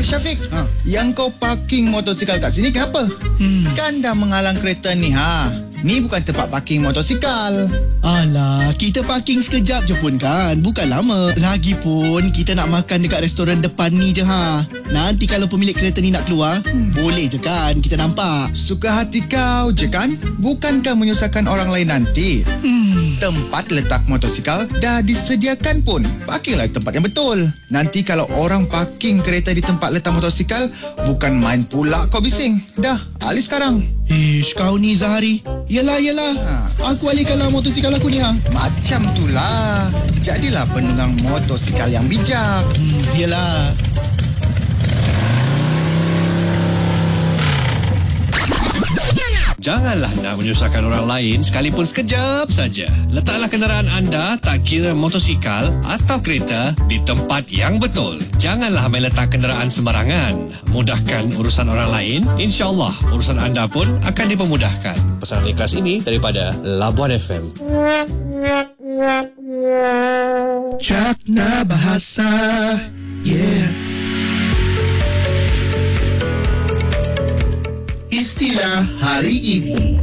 Syafiq, yang kau parking motosikal kat sini kenapa? Kan dah menghalang kereta ni. Ni bukan tempat parking motosikal. Alah, kita parking sekejap je pun kan. Bukan lama. Lagipun kita nak makan dekat restoran depan ni je Nanti kalau pemilik kereta ni nak keluar, boleh je kan kita nampak. Suka hati kau je kan? Bukankah menyusahkan orang lain nanti? Tempat letak motosikal dah disediakan pun. Parkinglah di tempat yang betul. Nanti kalau orang parking kereta di tempat letak motosikal, bukan main pula kau bising. Dah, alih sekarang. Kau ni Zahari. Yelah. Aku alihkanlah motosikal aku ni Macam itulah. Jadilah penunggang motosikal yang bijak. Yelah. Janganlah nak menyusahkan orang lain sekalipun sekejap saja. Letaklah kenderaan anda, tak kira motosikal atau kereta, di tempat yang betul. Janganlah main letak kenderaan sembarangan. Mudahkan urusan orang lain, insya-Allah urusan anda pun akan dipermudahkan. Pesanan ikhlas ini daripada Labuan FM. Cakna Bahasa. Yeah. Istilah hari ini.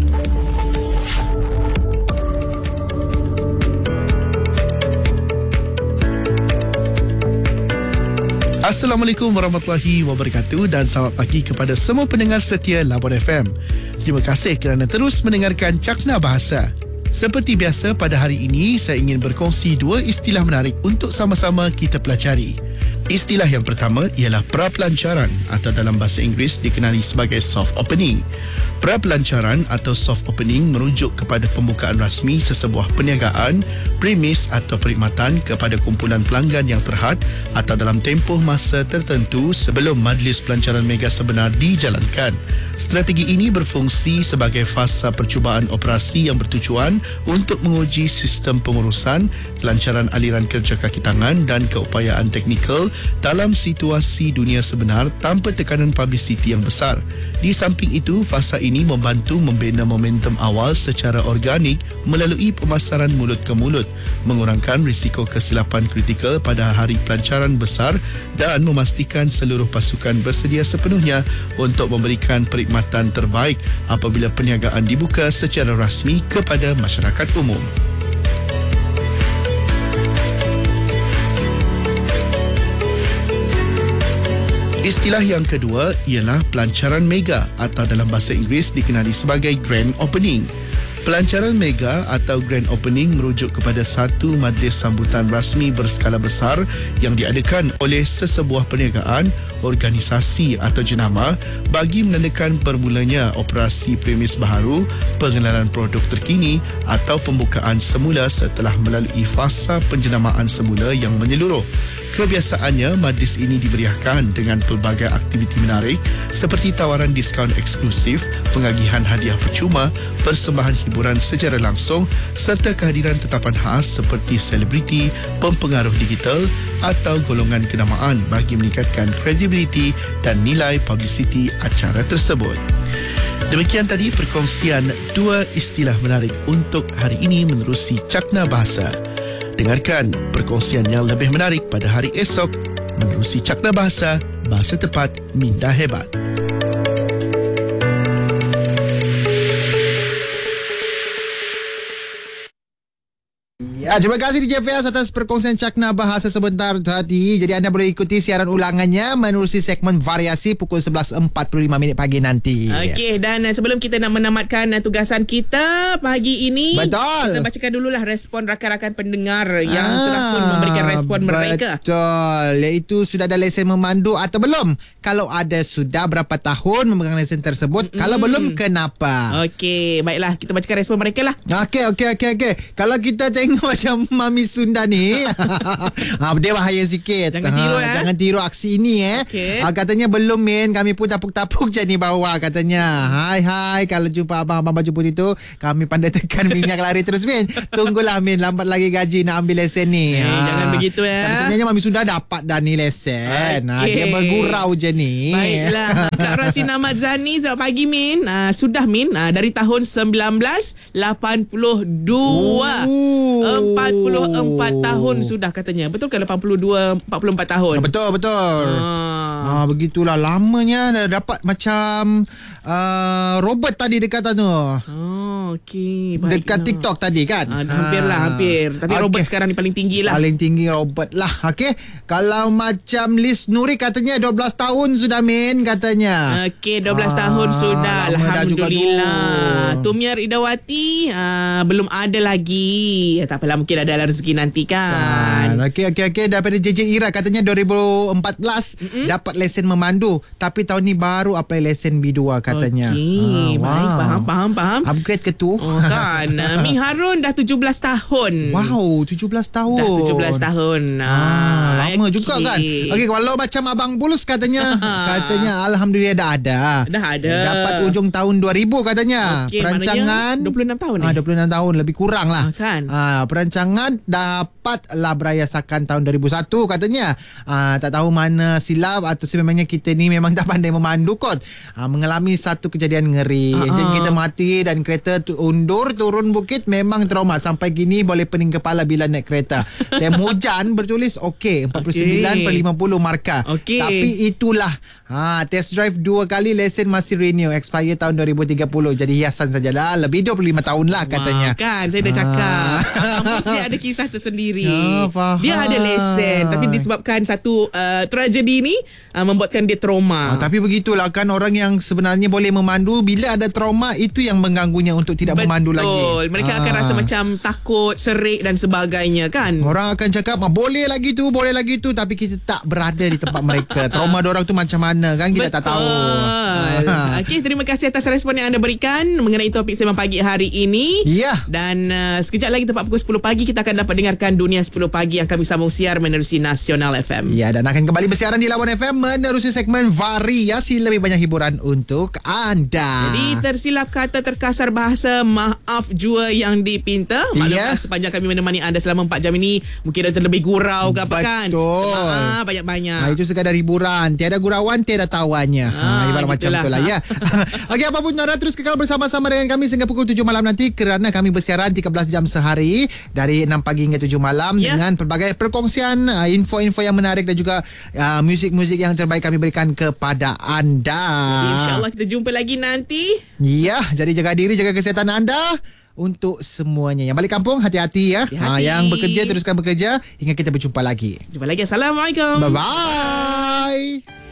Assalamualaikum warahmatullahi wabarakatuh dan selamat pagi kepada semua pendengar setia Labuan FM. Terima kasih kerana terus mendengarkan Cakna Bahasa. Seperti biasa, pada hari ini saya ingin berkongsi dua istilah menarik untuk sama-sama kita pelajari. Istilah yang pertama ialah prapelancaran atau dalam bahasa Inggeris dikenali sebagai soft opening. Prapelancaran atau soft opening merujuk kepada pembukaan rasmi sesebuah perniagaan, premis atau perkhidmatan kepada kumpulan pelanggan yang terhad atau dalam tempoh masa tertentu sebelum majlis pelancaran mega sebenar dijalankan. Strategi ini berfungsi sebagai fasa percubaan operasi yang bertujuan untuk menguji sistem pengurusan, kelancaran aliran kerja kaki tangan dan keupayaan teknikal dalam situasi dunia sebenar tanpa tekanan publiciti yang besar. Di samping itu, fasa ini membantu membina momentum awal secara organik melalui pemasaran mulut ke mulut, mengurangkan risiko kesilapan kritikal pada hari pelancaran besar dan memastikan seluruh pasukan bersedia sepenuhnya untuk memberikan perkhidmatan terbaik apabila perniagaan dibuka secara rasmi kepada masyarakat umum. Istilah yang kedua ialah pelancaran mega atau dalam bahasa Inggeris dikenali sebagai grand opening. Pelancaran mega atau grand opening merujuk kepada satu majlis sambutan rasmi berskala besar yang diadakan oleh sesebuah perniagaan, organisasi atau jenama bagi menandakan bermulanya operasi premis baharu, pengenalan produk terkini atau pembukaan semula setelah melalui fasa penjenamaan semula yang menyeluruh. Kebiasaannya, majlis ini dimeriahkan dengan pelbagai aktiviti menarik seperti tawaran diskaun eksklusif, pengagihan hadiah percuma, persembahan hiburan secara langsung serta kehadiran tetapan khas seperti selebriti, pempengaruh digital atau golongan kenamaan bagi meningkatkan kredibiliti dan nilai publiciti acara tersebut. Demikian tadi perkongsian dua istilah menarik untuk hari ini menerusi Cakna Bahasa. Dengarkan perkongsian yang lebih menarik pada hari esok menerusi Cakna Bahasa, bahasa tepat minda hebat. Ya, terima kasih DJ Fias atas perkongsian Cakna Bahasa sebentar tadi. Jadi anda boleh ikuti siaran ulangannya menerusi segmen variasi pukul 11.45 pagi nanti. Okey, dan sebelum kita nak menamatkan tugasan kita pagi ini, betul, kita bacakan dululah respon rakan-rakan pendengar yang telah pun memberikan respon mereka. Betul, iaitu sudah ada lesen memandu atau belum? Kalau ada, sudah berapa tahun memegang lesen tersebut? Kalau belum, kenapa? Okey, baiklah, kita bacakan respon mereka lah. Okey. Kalau kita tengok macam Mami Sunda ni dia bahaya sikit. Jangan tiru aksi ini Okay. Katanya belum Min, kami pun tapuk-tapuk je ni bawah. Katanya hai kalau jumpa abang-abang baju putih tu, kami pandai tekan minyak lari terus Min. Tunggulah Min, lambat lagi gaji nak ambil lesen ni. Jangan begitu Sebenarnya Mami Sunda dapat dah ni lesen. Dia bergurau je ni. Baiklah. Kak Rasin Ahmad Zani, selamat pagi Min. Sudah Min, dari tahun 1982. 44 tahun sudah katanya. Betul ke 82, 44 tahun? Betul. Begitulah lamanya dah dapat macam Robert tadi dekat tu. Okey. Dekat TikTok tadi kan? Hampir. Tapi Robert sekarang ni paling tinggi lah. Paling tinggi Robert lah. Okey. Kalau macam Liz Nuri katanya 12 tahun sudah Min katanya. Okey, 12 tahun sudah. Alhamdulillah. Tumia Ridawati belum ada lagi. Tak apalah, mungkin ada rezeki nanti kan. Okey. Daripada JJ Ira katanya 2014 dapat lesen memandu. Tapi tahun ni baru apply lesen B2 katanya. Okey, baik. Faham. Upgrade ke tu? Kan. Ming Harun dah 17 tahun. Wow, 17 tahun. Dah 17 tahun. Lama juga kan. Okey, kalau macam Abang Bulus katanya alhamdulillah dah ada. Dapat ujung tahun 2000 katanya. Okey, perancangan 26 tahun ni. 26 tahun lebih kurang lah. Kan. Perancangan dapatlah berayasakan tahun 2001 katanya. Tak tahu mana silap atau sebenarnya kita ni memang tak pandai memandu kot. Mengalami satu kejadian ngeri. Enjin kita mati dan kereta undur turun bukit, memang trauma. Sampai kini boleh pening kepala bila naik kereta. Tem hujan bertulis okey 49/50 markah. Tapi itulah test drive 2 kali, lesen masih renew, expire tahun 2030. Jadi hiasan sajalah. Lebih 25 tahun lah katanya. Kan saya dah cakap. Kampus dia ada kisah tersendiri. Faham. Dia ada lesen, tapi disebabkan satu tragedi ni membuatkan dia trauma. Tapi begitulah kan, orang yang sebenarnya boleh memandu, bila ada trauma itu yang mengganggunya untuk tidak memandu lagi. Betul. Mereka akan rasa macam takut, serik dan sebagainya kan. Orang akan cakap boleh lagi tu, tapi kita tak berada di tempat mereka. Trauma diorang tu macam mana kan, kita tak tahu. Okey, terima kasih atas respon yang anda berikan mengenai topik Sembang Pagi hari ini. Ya. Dan sekejap lagi tepat pukul 10 pagi kita akan dapat dengarkan Dunia 10 Pagi yang kami sambung siar menerusi Nasional FM. Ya, dan akan kembali bersiaran di Lawan FM menerusi segmen variasi lebih banyak hiburan untuk anda. Jadi tersilap kata, terkasar bahasa, maaf jua yang dipinta. Maklumlah sepanjang kami menemani anda selama 4 jam ini, mungkin ada terlebih gurau ke apa kan. Betul. Banyak-banyak. Itu sekadar hiburan. Tiada gurauan, tiada tawannya. Ibarat macam itulah ya. Okey, apapun anda terus kekal bersama-sama dengan kami sehingga pukul 7 malam nanti, kerana kami bersiaran 13 jam sehari dari 6 pagi hingga 7 malam dengan pelbagai perkongsian, info-info yang menarik dan juga muzik-muzik yang terbaik kami berikan kepada anda. Jadi InsyaAllah kita jumpa lagi nanti. Ya, jadi jaga diri, jaga kesihatan anda. Untuk semuanya yang balik kampung, hati-hati ya. Yang bekerja teruskan bekerja hingga kita berjumpa lagi. Jumpa lagi. Assalamualaikum. Bye-bye.